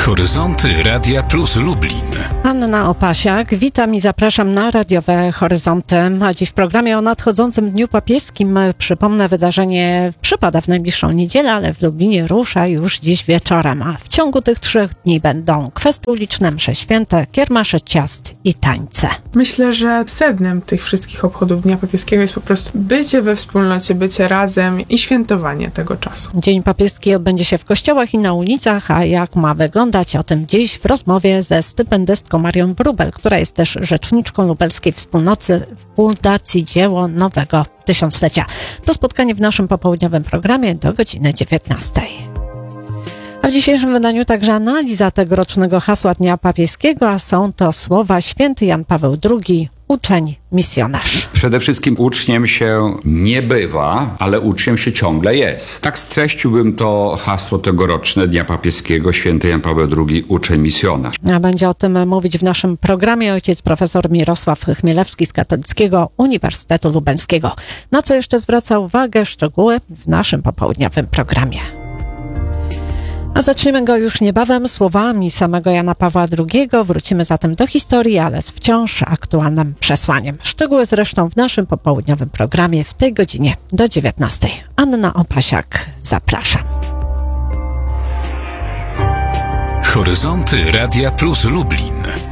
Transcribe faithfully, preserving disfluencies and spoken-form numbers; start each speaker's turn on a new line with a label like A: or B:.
A: Horyzonty Radia Plus Lublin.
B: Anna Opasiak, witam i zapraszam na radiowe Horyzonty. A dziś w programie o nadchodzącym Dniu Papieskim, przypomnę, wydarzenie przypada w najbliższą niedzielę, ale w Lublinie rusza już dziś wieczorem. A w ciągu tych trzech dni będą kwestie uliczne, msze święte, kiermasze ciast i tańce.
C: Myślę, że sednem tych wszystkich obchodów Dnia Papieskiego jest po prostu bycie we wspólnocie, bycie razem i świętowanie tego czasu.
B: Dzień Papieski odbędzie się w kościołach i na ulicach, a jak ma wyglądać, o tym dziś w rozmowie ze stypendystką Marią Wróbel, która jest też rzeczniczką lubelskiej wspólnoty w Fundacji Dzieło Nowego Tysiąclecia. To spotkanie w naszym popołudniowym programie do godziny dziewiętnastej. A w dzisiejszym wydaniu także analiza tegorocznego hasła Dnia Papieskiego, a są to słowa święty Jan Paweł drugi, uczeń, misjonarz.
D: Przede wszystkim uczniem się nie bywa, ale uczniem się ciągle jest. Tak streściłbym to hasło tegoroczne Dnia Papieskiego, święty Jan Paweł drugi, uczeń, misjonarz.
B: A będzie o tym mówić w naszym programie ojciec profesor Mirosław Chmielewski z Katolickiego Uniwersytetu Lubelskiego. Na co jeszcze zwraca uwagę, szczegóły w naszym popołudniowym programie. A zaczniemy go już niebawem słowami samego Jana Pawła drugiego. Wrócimy zatem do historii, ale z wciąż aktualnym przesłaniem. Szczegóły zresztą w naszym popołudniowym programie w tej godzinie do dziewiętnastej. Anna Opasiak, zapraszam.
A: Horyzonty Radia Plus Lublin.